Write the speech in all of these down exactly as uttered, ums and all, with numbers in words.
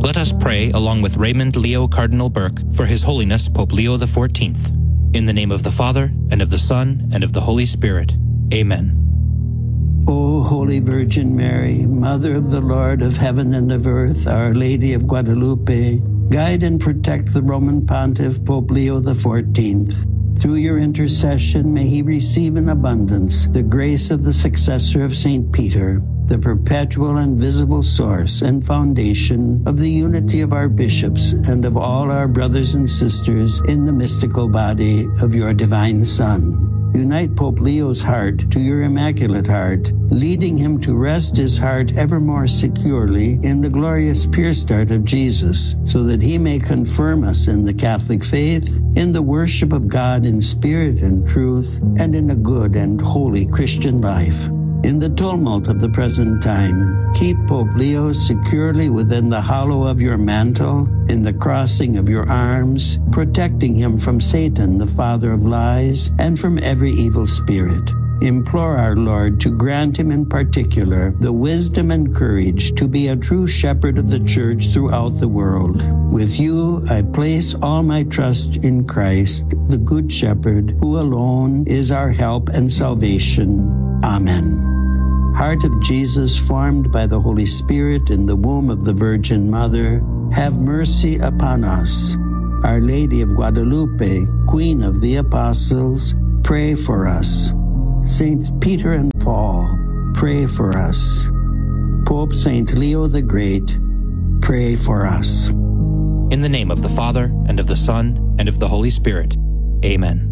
Let us pray along with Raymond Leo Cardinal Burke for His Holiness Pope Leo the fourteenth. In the name of the Father, and of the Son, and of the Holy Spirit. Amen. O Holy Virgin Mary, Mother of the Lord of heaven and of earth, Our Lady of Guadalupe, guide and protect the Roman Pontiff Pope Leo the fourteenth. Through your intercession, may he receive in abundance the grace of the successor of Saint Peter, the perpetual and visible source and foundation of the unity of our bishops and of all our brothers and sisters in the mystical body of your divine Son. Unite Pope Leo's heart to your immaculate heart, leading him to rest his heart ever more securely in the glorious pure start of Jesus, so that he may confirm us in the Catholic faith, in the worship of God in spirit and truth, and in a good and holy Christian life. In the tumult of the present time, keep Pope Leo securely within the hollow of your mantle, in the crossing of your arms, protecting him from Satan, the father of lies, and from every evil spirit. Implore our Lord to grant him in particular the wisdom and courage to be a true shepherd of the Church throughout the world. With you, I place all my trust in Christ, the Good Shepherd, who alone is our help and salvation. Amen. Heart of Jesus, formed by the Holy Spirit in the womb of the Virgin Mother, have mercy upon us. Our Lady of Guadalupe, Queen of the Apostles, pray for us. Saints Peter and Paul, pray for us. Pope Saint Leo the Great, pray for us. In the name of the Father, and of the Son, and of the Holy Spirit. Amen.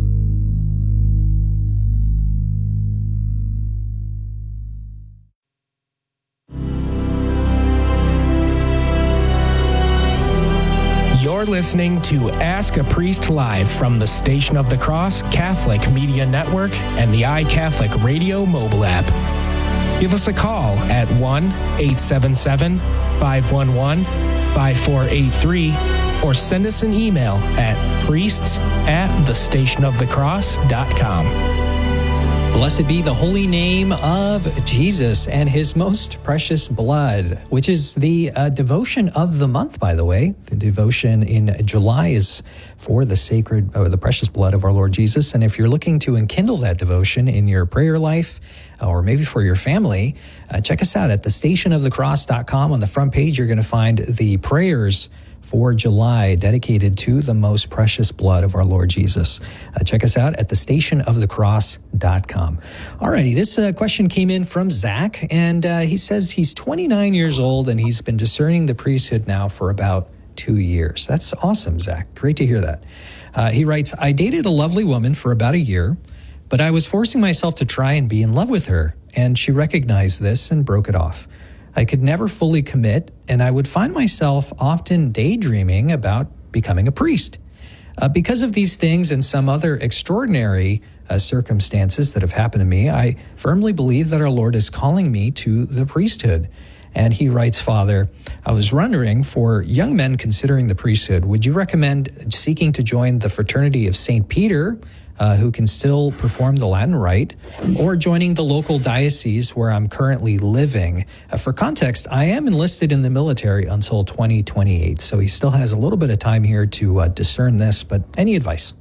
You're listening to Ask a Priest Live from the Station of the Cross Catholic Media Network and the iCatholic Radio mobile app. Give us a call at one eight seven seven, five one one, five four eight three or send us an email at priests at the station of the cross dot com. Blessed be the holy name of Jesus and his most precious blood, which is the uh, devotion of the month, by the way. The devotion in July is for the sacred, or the precious blood of our Lord Jesus. And if you're looking to enkindle that devotion in your prayer life, or maybe for your family, uh, check us out at the station of the cross dot com. On the front page, you're going to find the prayers for July dedicated to the most precious blood of our Lord Jesus. Uh, check us out at the station of the cross dot com. Alrighty, this uh, question came in from Zach, and uh, he says he's twenty-nine years old and he's been discerning the priesthood now for about two years. That's awesome, Zach. Great to hear that. Uh, he writes, I dated a lovely woman for about a year, but I was forcing myself to try and be in love with her, and she recognized this and broke it off. I could never fully commit, and I would find myself often daydreaming about becoming a priest. Uh, because of these things and some other extraordinary uh, circumstances that have happened to me, I firmly believe that our Lord is calling me to the priesthood. And he writes, Father, I was wondering, for young men considering the priesthood, would you recommend seeking to join the fraternity of Saint Peter, Uh, who can still perform the Latin rite, or joining the local diocese where I'm currently living? Uh, for context, I am enlisted in the military until twenty twenty-eight, so he still has a little bit of time here to uh, discern this, but any advice?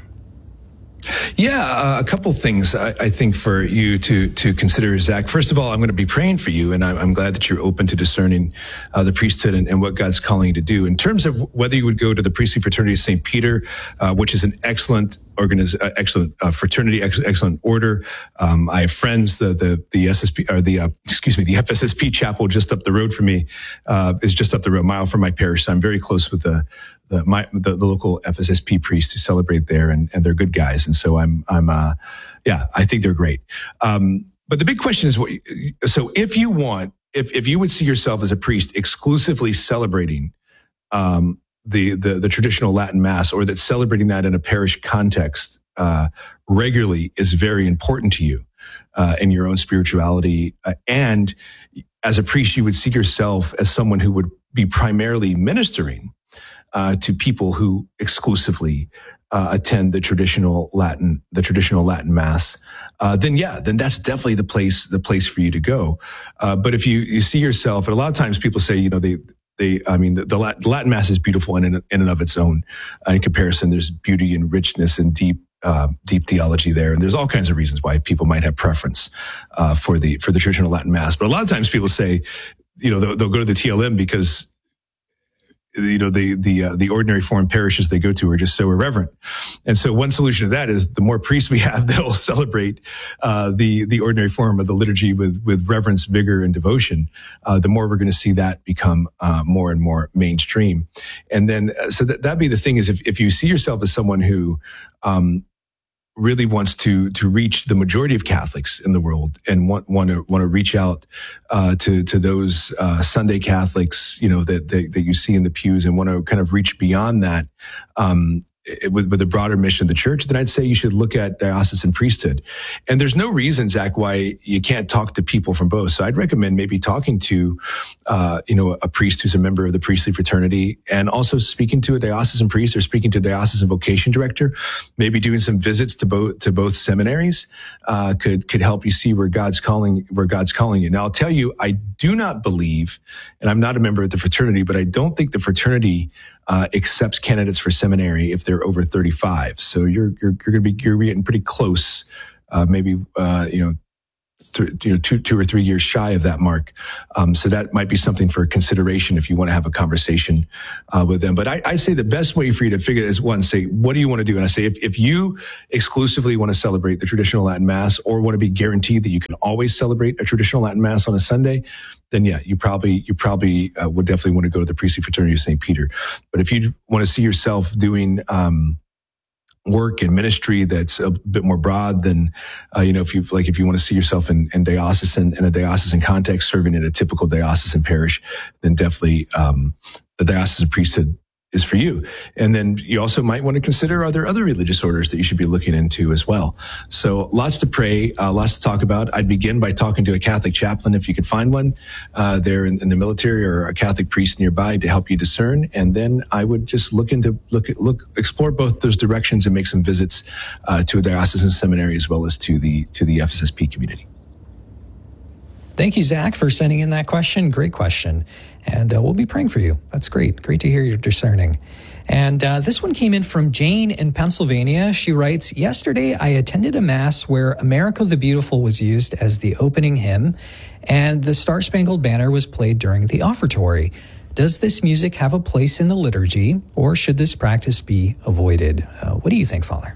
Yeah, uh, a couple things I, I think for you to to consider, Zach. First of all, I'm going to be praying for you, and I'm, I'm glad that you're open to discerning uh, the priesthood and, and what God's calling you to do. In terms of whether you would go to the priestly fraternity of Saint Peter, uh, which is an excellent organiz- uh, excellent uh, fraternity, ex- excellent order. Um, I have friends, the the the S S P or the uh, excuse me, the F S S P chapel just up the road from me uh, is just up the road, mile from my parish. So I'm very close with the. The, my, the, the local F S S P priests who celebrate there, and, and they're good guys. And so I'm, I'm, uh, yeah, I think they're great. Um, but the big question is what, so if you want, if, if you would see yourself as a priest exclusively celebrating, um, the, the, the traditional Latin Mass, or that celebrating that in a parish context, uh, regularly is very important to you, uh, in your own spirituality. Uh, and as a priest, you would see yourself as someone who would be primarily ministering Uh, to people who exclusively uh, attend the traditional Latin, the traditional Latin Mass, uh, then yeah, then that's definitely the place, the place for you to go. Uh, but if you you see yourself, and a lot of times people say, you know, they they, I mean, the, the Latin Mass is beautiful in, in and of its own. Uh, in comparison, there's beauty and richness and deep, uh, deep theology there. And there's all kinds of reasons why people might have preference, uh, for the, for the traditional Latin Mass. But a lot of times people say, you know, they'll, they'll go to the T L M because, you know, the, the, uh, the ordinary form parishes they go to are just so irreverent. And so one solution to that is the more priests we have that will celebrate, uh, the, the ordinary form of the liturgy with, with reverence, vigor, and devotion, uh, the more we're going to see that become, uh, more and more mainstream. And then, uh, so that, that'd be the thing is if, if you see yourself as someone who, um, really wants to to reach the majority of Catholics in the world and want want to want to reach out uh, to to those uh, Sunday Catholics, you know, that, that that you see in the pews, and want to kind of reach beyond that um, with with a broader mission of the church, then I'd say you should look at diocesan priesthood. And there's no reason, Zach, why you can't talk to people from both. So I'd recommend maybe talking to, uh, you know, a priest who's a member of the priestly fraternity, and also speaking to a diocesan priest or speaking to a diocesan vocation director. Maybe doing some visits to both to both seminaries uh, could could help you see where God's calling where God's calling you. Now, I'll tell you, I do not believe, and I'm not a member of the fraternity, but I don't think the fraternity Uh, accepts candidates for seminary if they're over thirty-five. So you're you're you're going to be you're getting pretty close, uh, maybe uh, you know, th- you know, two two or three years shy of that mark. Um, so that might be something for consideration if you want to have a conversation uh, with them. But I, I say the best way for you to figure it is, one, say, what do you want to do? And I say, if if you exclusively want to celebrate the traditional Latin Mass, or want to be guaranteed that you can always celebrate a traditional Latin Mass on a Sunday, then yeah, you probably, you probably uh, would definitely want to go to the priestly fraternity of Saint Peter. But if you want to see yourself doing, um, work and ministry that's a bit more broad than, uh, you know, if you like, if you want to see yourself in, in diocesan, in a diocesan context, serving in a typical diocesan parish, then definitely, um, the diocesan priesthood is for you. And then you also might want to consider other other religious orders that you should be looking into as well. So lots to pray, uh, lots to talk about. I'd begin by talking to a Catholic chaplain if you could find one uh, there in, in the military, or a Catholic priest nearby to help you discern. And then I would just look into look at, look explore both those directions and make some visits uh, to a diocesan seminary as well as to the to the F S S P community. Thank you, Zach, for sending in that question. Great question. And uh, we'll be praying for you. That's great. Great to hear you're discerning. And uh, this one came in from Jane in Pennsylvania. She writes, yesterday I attended a mass where America the Beautiful was used as the opening hymn, and the Star Spangled Banner was played during the offertory. Does this music have a place in the liturgy, or should this practice be avoided? Uh, what do you think, Father?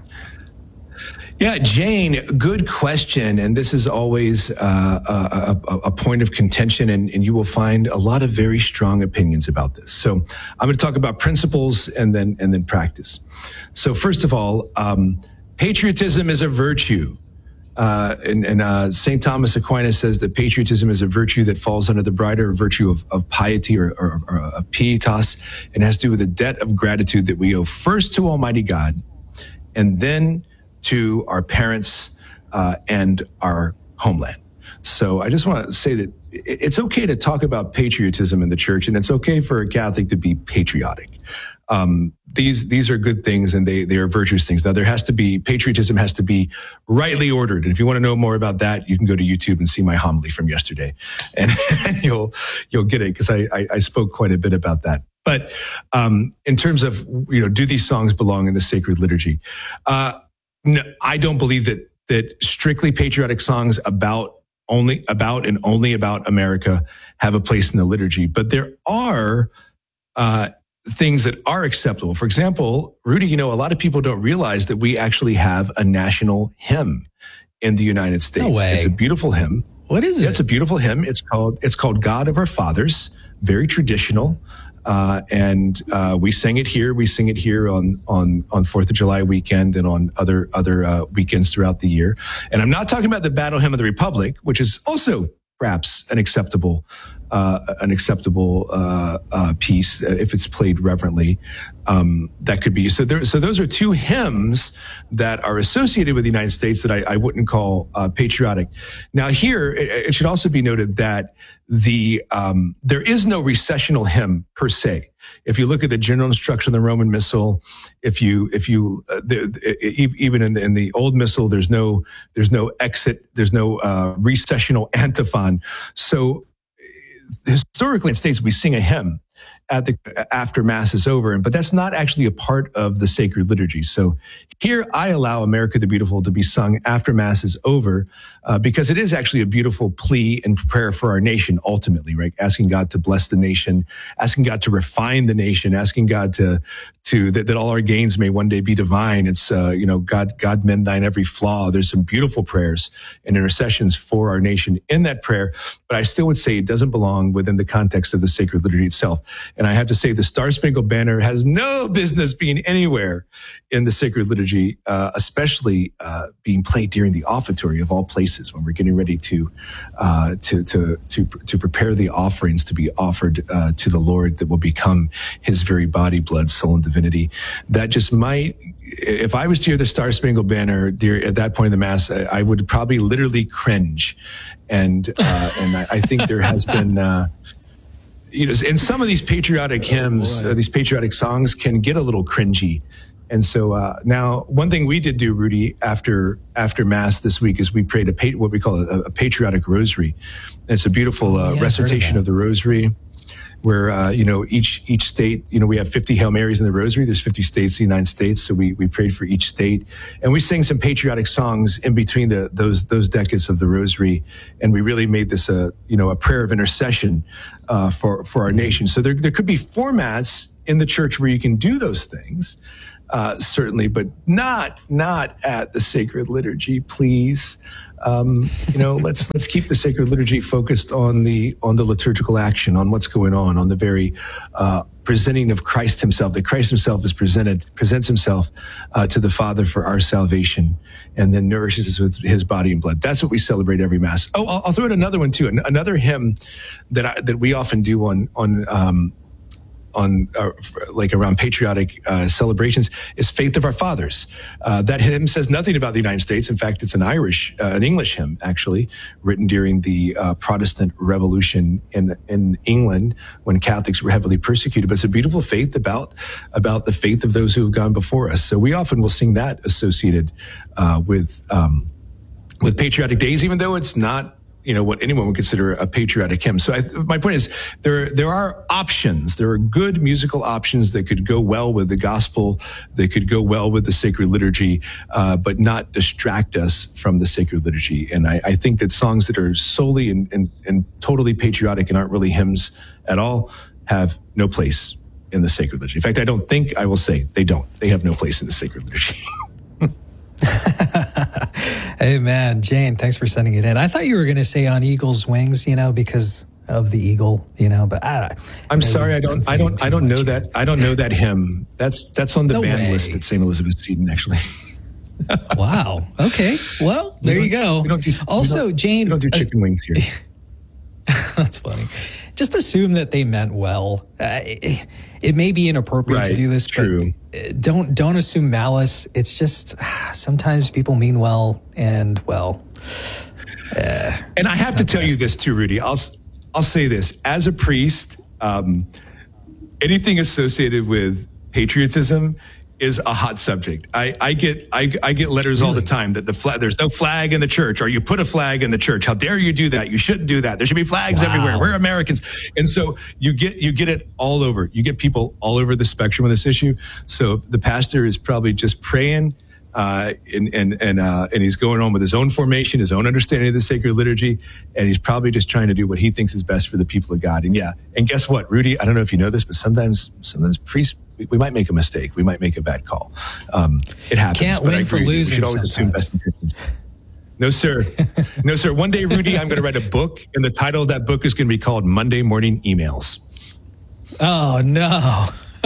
Yeah, Jane, good question. And this is always uh, a, a point of contention, and, and you will find a lot of very strong opinions about this. So I'm going to talk about principles and then and then practice. So first of all, um, patriotism is a virtue. Uh, and and uh, Saint Thomas Aquinas says that patriotism is a virtue that falls under the broader virtue of, of piety or, or, or of pietas, and has to do with a debt of gratitude that we owe first to Almighty God, and then to our parents uh, and our homeland. So I just want to say that it's okay to talk about patriotism in the church, and it's okay for a Catholic to be patriotic. Um, these these are good things, and they they are virtuous things. Now, there has to be, patriotism has to be rightly ordered. And if you want to know more about that, you can go to YouTube and see my homily from yesterday, and, and you'll you'll get it, because I, I I spoke quite a bit about that. But um, in terms of, you know, do these songs belong in the sacred liturgy? Uh, No, I don't believe that that strictly patriotic songs about only about and only about America have a place in the liturgy. But there are uh, things that are acceptable. For example, Rudy, you know, a lot of people don't realize that we actually have a national hymn in the United States. No way. It's a beautiful hymn. What is it? It's a beautiful hymn. It's called it's called God of Our Fathers. Very traditional. Uh, and, uh, we sing it here. We sing it here on, on, on fourth of July weekend and on other, other, uh, weekends throughout the year. And I'm not talking about the Battle Hymn of the Republic, which is also perhaps an acceptable, uh, an acceptable, uh, uh, piece if it's played reverently. Um, that could be, so there, so those are two hymns that are associated with the United States that I, I wouldn't call, uh, patriotic. Now here, it, it should also be noted that the, um, there is no recessional hymn per se. If you look at the general instruction of the Roman Missal, if you, if you, uh, the, even in the, in the Old Missal, there's no, there's no exit, there's no, uh, recessional antiphon. So historically in States, we sing a hymn. at the after Mass is over, but that's not actually a part of the sacred liturgy. So here I allow America the Beautiful to be sung after Mass is over, uh, because it is actually a beautiful plea and prayer for our nation ultimately, right? Asking God to bless the nation, asking God to refine the nation, asking God to to that, that all our gains may one day be divine. It's uh, you know, God God mend thine every flaw. There's some beautiful prayers and intercessions for our nation in that prayer, but I still would say it doesn't belong within the context of the sacred liturgy itself. And I have to say the Star Spangled Banner has no business being anywhere in the sacred liturgy, uh, especially uh, being played during the offertory of all places when we're getting ready to uh, to to to to prepare the offerings to be offered uh, to the Lord that will become His very body, blood, soul, and divinity. That just might, if I was to hear the Star Spangled Banner dear, at that point in the Mass, I, I would probably literally cringe. And uh, and I, I think there has been, uh, you know, and some of these patriotic hymns, oh uh, these patriotic songs can get a little cringy. And so uh, now, one thing we did do, Rudy, after after Mass this week is we prayed a pa- what we call a, a patriotic rosary. And it's a beautiful uh, yeah, recitation of, of the rosary, where uh, you know each each state, you know, we have fifty Hail Marys in the rosary. There's fifty states in the United States, so we we prayed for each state, and we sang some patriotic songs in between the those those decades of the rosary, and we really made this a you know a prayer of intercession uh, for for our nation. So there there could be formats in the church where you can do those things. Uh, certainly, but not not at the sacred liturgy, please. Um, you know, let's let's keep the sacred liturgy focused on the on the liturgical action, on what's going on, on the very uh, presenting of Christ Himself. That Christ Himself is presented, presents Himself uh, to the Father for our salvation, and then nourishes us with His body and blood. That's what we celebrate every Mass. Oh, I'll, I'll throw in another one too. Another hymn that I, that we often do on on. Um, on uh, like around patriotic uh, celebrations is Faith of Our Fathers. Uh, that hymn says nothing about the United States. In fact, it's an Irish, uh, an English hymn, actually, written during the uh, Protestant Revolution in in England when Catholics were heavily persecuted. But it's a beautiful faith about about the faith of those who have gone before us. So we often will sing that associated uh, with um, with patriotic days, even though it's not, you know, what anyone would consider a patriotic hymn. So I, my point is there, there are options. There are good musical options that could go well with the gospel, that could go well with the sacred liturgy, uh, but not distract us from the sacred liturgy. And I, I think that songs that are solely and, and, and totally patriotic and aren't really hymns at all have no place in the sacred liturgy. In fact, I don't think I will say they don't. They have no place in the sacred liturgy. Hey, man, Jane, thanks for sending it in. I thought you were going to say On Eagle's Wings, you know, because of the eagle, you know, but I, I'm I sorry, I don't, I don't, I don't know that. I don't know that hymn. That's, that's on the no band way. list at Saint Elizabeth's Seton, actually. Wow. Okay. Well, there you go. We don't do, also, we don't, Jane. We don't do chicken uh, wings here. That's funny. Just assume that they meant well. Uh, it, it may be inappropriate right, to do this, true. but don't don't assume malice. It's just sometimes people mean well, and well. Uh, and I have to tell you this too, Rudy. I'll I'll say this as a priest. Um, anything associated with patriotism is a hot subject. I, I get I, I get letters really? all the time that the flag, there's no flag in the church, or you put a flag in the church. How dare you do that? You shouldn't do that. There should be flags wow. everywhere. We're Americans, and so you get you get it all over. You get people all over the spectrum of this issue. So the pastor is probably just praying, uh, and and and uh, and he's going on with his own formation, his own understanding of the sacred liturgy, and he's probably just trying to do what he thinks is best for the people of God. And yeah, and guess what, Rudy? I don't know if you know this, but sometimes sometimes priests. We might make a mistake. We might make a bad call. Um, it happens. Can't but win I for agree. losing. We should always assume best intentions. No, sir. No, sir. One day, Rudy, I'm going to write a book, and the title of that book is going to be called Monday Morning Emails. Oh, no.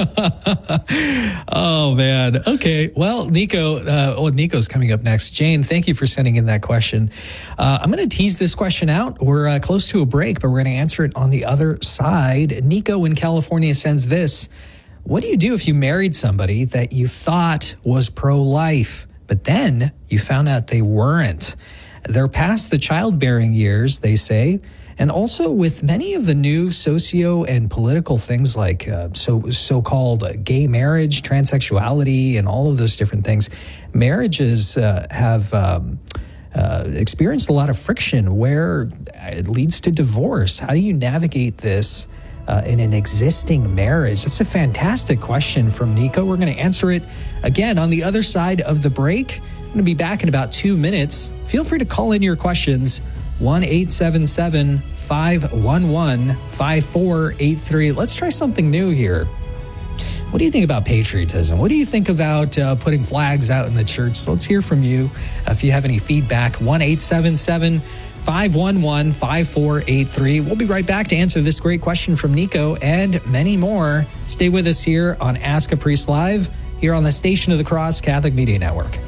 Oh, man. Okay. Well, Nico, uh, well, Nico's coming up next. Jane, thank you for sending in that question. Uh, I'm going to tease this question out. We're uh, close to a break, but we're going to answer it on the other side. Nico in California sends this. What do you do if you married somebody that you thought was pro-life, but then you found out they weren't? They're past the childbearing years, they say, and also with many of the new socio and political things like uh, so so-called gay marriage, transsexuality, and all of those different things, marriages uh, have um, uh, experienced a lot of friction where it leads to divorce. How do you navigate this uh, in an existing marriage? That's a fantastic question from Nico. We're going to answer it again on the other side of the break. I'm going to be back in about two minutes. Feel free to call in your questions. one eight seven seven, five one one, five four eight three. Let's try something new here. What do you think about patriotism? What do you think about uh, putting flags out in the church? Let's hear from you. Uh, if you have any feedback, one eight seven seven, five one one, five four eight three. We'll be right back to answer this great question from Nico and many more. Stay with us here on Ask a Priest Live, here on the Station of the Cross Catholic Media Network.